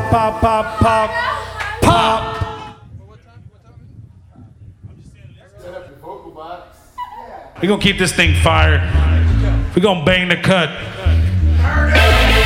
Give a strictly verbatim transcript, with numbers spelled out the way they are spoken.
pop, pop, pop, pop, pop. We're gonna keep this thing fired. We're gonna bang the cut.